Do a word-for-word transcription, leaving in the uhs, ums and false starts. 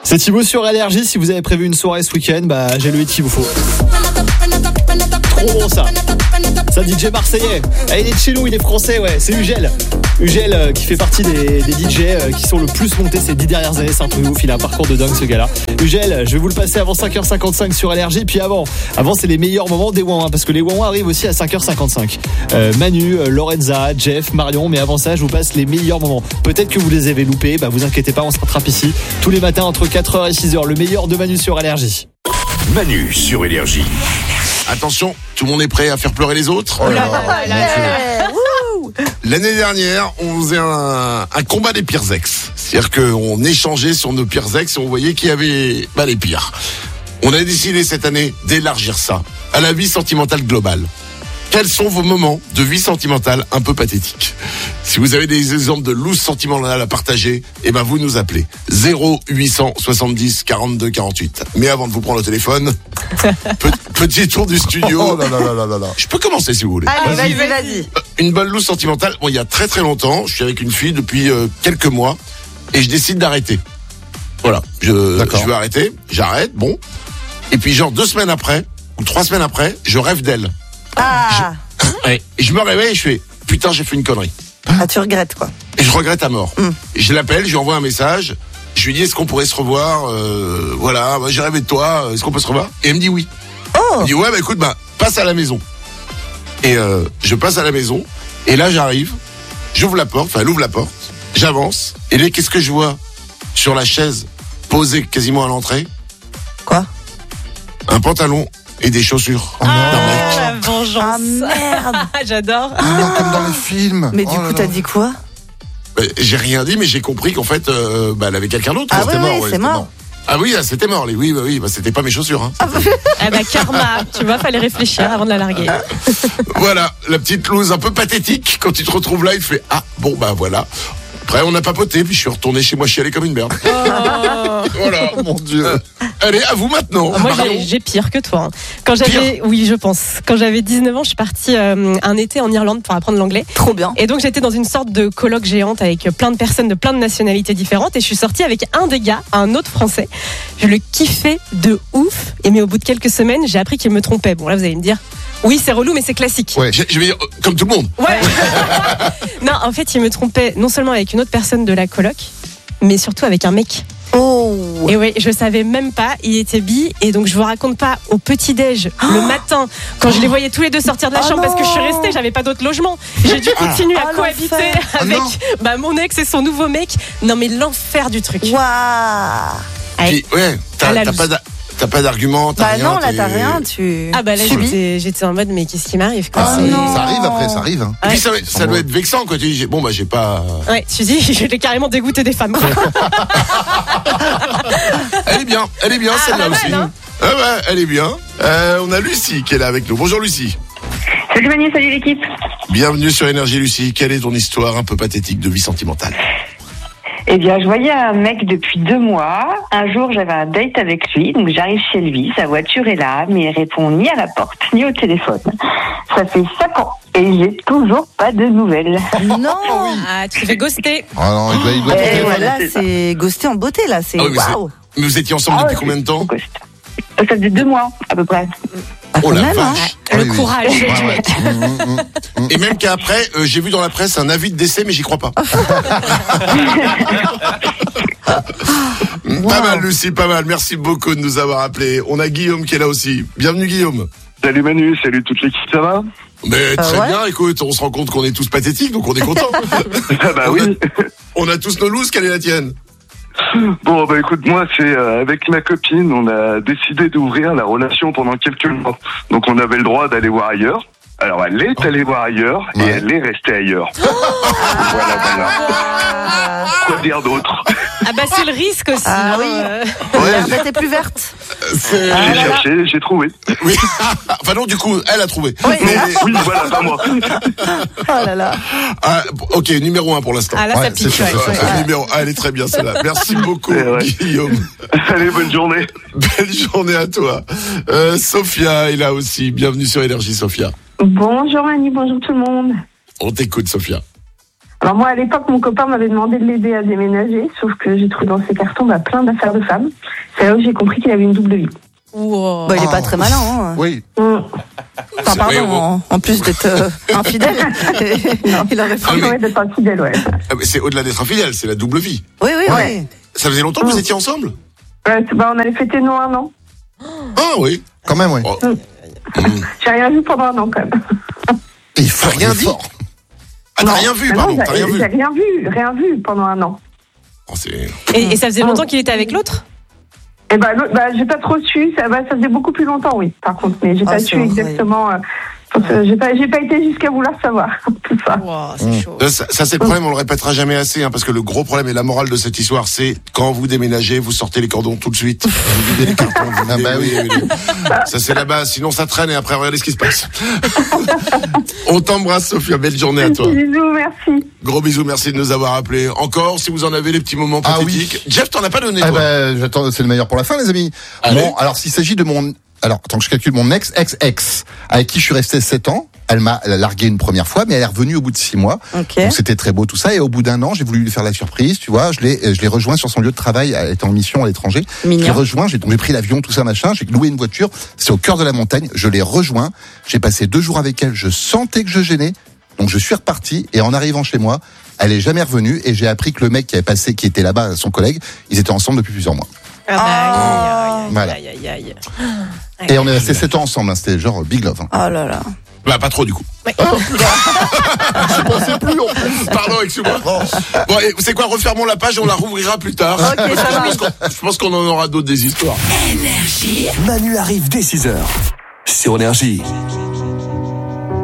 C'est Thibaut sur Énergie. Si vous avez prévu une soirée ce week-end, bah j'ai le hit qu'il vous faut. Trop bon ça. Ça D J marseillais. Ah, il est de chez nous, il est français, ouais. C'est Ugel. Ugel euh, qui fait partie des, des D J euh, qui sont le plus montés ces dix dernières années. C'est un truc ouf. Il a un parcours de dingue ce gars-là. Ugel, je vais vous le passer avant cinq heures cinquante-cinq sur Énergie. Puis avant, avant c'est les meilleurs moments des Wawa parce que les Wawa arrivent aussi à cinq heures cinquante-cinq. Euh, Manu, euh, Lorenza, Jeff, Marion. Mais avant ça, je vous passe les meilleurs moments. Peut-être que vous les avez loupés. Bah vous inquiétez pas, on se rattrape ici tous les matins entre quatre heures et six heures. Le meilleur de Manu sur Énergie. Manu sur Énergie. Attention, tout le monde est prêt à faire pleurer les autres. Oh là là, yeah. L'année dernière, on faisait un, un combat des pires ex. C'est-à-dire qu'on échangeait sur nos pires ex et on voyait qui avait bah, les pires. On a décidé cette année d'élargir ça à la vie sentimentale globale. Quels sont vos moments de vie sentimentale un peu pathétiques ? Si vous avez des exemples de loose sentimentale à partager, eh ben vous nous appelez zéro huit cent soixante-dix quarante-deux quarante-huit. Mais avant de vous prendre le téléphone, pe- petit tour du studio. Oh là là là là là là. Je peux commencer si vous voulez. Allez, vas-y, vas-y. vas-y. Une bonne loose sentimentale. Bon, il y a très très longtemps, je suis avec une fille depuis euh, quelques mois et je décide d'arrêter. Voilà, je, je veux arrêter, j'arrête, bon. Et puis genre deux semaines après ou trois semaines après, je rêve d'elle. Ah. Je, ouais, et je me réveille et je fais putain, j'ai fait une connerie. Ah, tu regrettes quoi. Et je regrette à mort. Mm. Et je l'appelle, je lui envoie un message. Je lui dis est-ce qu'on pourrait se revoir euh, Voilà, bah, j'ai rêvé de toi. Est-ce qu'on peut se revoir Et elle me dit oui. Oh. Elle me dit ouais, bah écoute, bah passe à la maison. Et euh, je passe à la maison. Et là, j'arrive. J'ouvre la porte. Enfin, elle ouvre la porte. J'avance. Et là, qu'est-ce que je vois sur la chaise posée quasiment à l'entrée Quoi Un pantalon et des chaussures. Oh non. Ah, la vengeance. Ah merde. J'adore. Ah, comme dans les films. Mais du Oh coup, là t'as là. dit quoi? Euh, J'ai rien dit, mais j'ai compris qu'en fait, euh, bah, elle avait quelqu'un d'autre. Ah C'était oui, mort, oui, ouais, c'est c'était mort. Ah oui, ah, c'était mort. les- Oui, bah, oui, bah, c'était pas mes chaussures. Hein. Ah bah karma, tu vois, fallait réfléchir avant de la larguer. Voilà, la petite loose un peu pathétique. Quand tu te retrouves là, il fait ah bon bah voilà. Après, on a papoté, puis je suis retourné chez moi chialer comme une merde. Oh. Voilà. Oh mon Dieu. Euh, allez, à vous maintenant. Moi, Marion. j'ai, j'ai pire que toi. hein. Quand j'avais, oui, je pense. Quand j'avais dix-neuf ans, je suis partie euh, un été en Irlande pour apprendre l'anglais. Trop bien. Et donc, j'étais dans une sorte de colloque géante avec plein de personnes de plein de nationalités différentes. Et je suis sortie avec un des gars, un autre français. Je le kiffais de ouf. Et mais au bout de quelques semaines, j'ai appris qu'il me trompait. Bon, là, vous allez me dire, oui, c'est relou, mais c'est classique. Ouais. Je, je vais dire euh, comme tout le monde. Ouais. Non, en fait, il me trompait non seulement avec une autre personne de la coloc, mais surtout avec un mec. Oh. Et ouais, je savais même pas, il était bi, et donc je vous raconte pas, au petit-déj, le matin, quand je les voyais tous les deux sortir de la Oh chambre, parce que je suis non. restée, j'avais pas d'autre logement. J'ai dû continuer à Oh, cohabiter l'enfer. avec Oh non. bah, mon ex et son nouveau mec. Non mais l'enfer du truc. Waouh. Allez. Puis, ouais, t'as, À la t'as loose. pas, d'a- t'as pas d'argument, t'as Bah rien. non, là t'es- t'as rien, tu. Ah bah là subis. j'étais, j'étais en mode mais qu'est-ce qui m'arrive quoi, Ah, c'est- non. ça arrive après, ça arrive. Hein. Et puis Ouais. ça, ça doit être vexant quand tu dis bon bah j'ai pas. Ouais, tu dis, je l'ai carrément dégoûté des femmes. Elle est bien, elle est bien Ah, celle-là pas aussi. mal, hein. Ah ouais, elle est bien. Euh, on a Lucie qui est là avec nous. Bonjour Lucie. Salut Manu, salut l'équipe. Bienvenue sur Énergie Lucie. Quelle est ton histoire un peu pathétique de vie sentimentale ? Eh bien, je voyais un mec depuis deux mois. Un jour, j'avais un date avec lui, donc j'arrive chez lui, sa voiture est là, mais il répond ni à la porte, ni au téléphone. Ça fait cinq ans et j'ai toujours pas de nouvelles. Non. Ah, tu te fais ghoster. Ah non, il doit, il doit Eh, être- Et voilà, c'est ça. c'est ghosté en beauté là, c'est Ah oui, mais c'est- waouh. Mais vous étiez ensemble Ah depuis ouais, combien de temps ? c'est- Ça faisait deux mois, à peu près. Ah, Oh quand la même, hein. vache. Le Oui, oui. courage Ouais, du ouais. mec. Mmh, mmh, mmh. Et même qu'après, euh, j'ai vu dans la presse un avis de décès, mais j'y crois pas. Pas mal, Lucie, pas mal. Merci beaucoup de nous avoir appelés. On a Guillaume qui est là aussi. Bienvenue, Guillaume. Salut Manu, salut toute l'équipe, ça va? Mais très ouais. bien, écoute, on se rend compte qu'on est tous pathétiques, donc on est contents. Ah bah on, oui. a, on a tous nos looses, quelle est la tienne ? Bon bah écoute, moi c'est euh, avec ma copine, on a décidé d'ouvrir la relation pendant quelques mois. Donc on avait le droit d'aller voir ailleurs. Alors elle est allée voir ailleurs et Ouais. elle est restée ailleurs. Voilà, voilà. Quoi dire d'autre? Ah bah c'est le risque aussi. Ah hein, oui. euh. L'herbe était plus verte. C'est... J'ai cherché, j'ai trouvé. Oui. Enfin non, du coup, elle a trouvé. Oui. Mais- Oui, voilà, pas moi. Oh là là. Ah, ok, numéro un pour l'instant. Ah là Ouais, ça pique. c'est Ouais. sûr, c'est sûr. Ah, numéro un, elle est très bien celle-là. Merci beaucoup, C'est vrai. Guillaume. Allez, bonne journée. Belle journée à toi. Euh, Sophia est là aussi. Bienvenue sur Énergie, Sophia. Bonjour Annie, bonjour tout le monde. On t'écoute, Sophia. Alors moi, à l'époque, mon copain m'avait demandé de l'aider à déménager, sauf que j'ai trouvé dans ses cartons bah, plein d'affaires de femmes. C'est là où j'ai compris qu'il avait une double vie. Wow. Bah, il est pas Ah. très malin. Hein. Oui. Mmh. Enfin, pardon, Oui, on- en, en plus d'être euh, infidèle. Non, il aurait Ah, pu. mais- Ouais, d'être infidèle, ouais. Ah, mais c'est au-delà d'être infidèle, c'est la double vie. Oui, oui, Ouais. oui. Ça faisait longtemps que vous étiez ensemble? Ouais, c'est- bah, on allait fêter nos un an. Ah oui. Quand même, oui. Oh. J'ai rien vu pendant un an, quand même. Il faut T'as rien dit Ah, t'as Non. rien vu, Ah pardon, non, t'as rien j'ai- vu. J'ai rien vu, rien vu pendant un an. Oh, c'est... Et, et ça faisait longtemps qu'il était avec l'autre? Et bah, l'autre- bah, j'ai pas trop su, ça, bah, ça faisait beaucoup plus longtemps, oui, par contre, mais j'ai Ah, pas c'est su horrible. exactement. Euh, parce que j'ai pas, j'ai pas été jusqu'à vouloir savoir tout ça. Wow, c'est chaud. Euh, Ça, ça, c'est le problème, on le répétera jamais assez, hein, parce que le gros problème et la morale de cette histoire, c'est quand vous déménagez, vous sortez les cordons tout de suite, vous videz les cartons, vous Ah videz- bah oui. oui, oui, oui. Ça c'est la base, sinon ça traîne et après regardez ce qui se passe. On t'embrasse Sophia, belle journée à toi. Bisous, merci. Gros bisous, merci de nous avoir appelés. Encore, si vous en avez des petits moments Ah pathétiques. Jeff, t'en as pas donné Ah toi. bah, j'attends, c'est le meilleur pour la fin, les amis. Allez. Bon, alors s'il s'agit de mon, alors attends que je calcule mon ex, ex, ex, avec qui je suis resté sept ans. Elle m'a elle a largué une première fois, mais elle est revenue au bout de six mois. Ok. Donc c'était très beau tout ça. Et au bout d'un an, j'ai voulu lui faire la surprise, tu vois. Je l'ai, je l'ai rejoint sur son lieu de travail. Elle était en mission à l'étranger. Mignon. Je l'ai rejoint. J'ai donc j'ai pris l'avion, tout ça machin. J'ai loué une voiture. C'est au cœur de la montagne. Je l'ai rejoint. J'ai passé deux jours avec elle. Je sentais que je gênais. Donc je suis reparti. Et en arrivant chez moi, elle est jamais revenue. Et j'ai appris que le mec qui avait passé, qui était là-bas, son collègue, ils étaient ensemble depuis plusieurs mois. Ah bah, aïe, aïe, Voilà. aïe, aïe, aïe. Et on est resté sept ans ensemble. Hein. C'était genre big love. Hein. Oh là là. Bah pas trop du coup. Ouais. Je pensais plus en plus. Pardon, excuse-moi. Bon, et c'est quoi, refermons la page et on la rouvrira plus tard. Ok, ça je, va. pense qu'on, je pense qu'on en aura d'autres des histoires. Manu arrive dès six heures sur Énergie.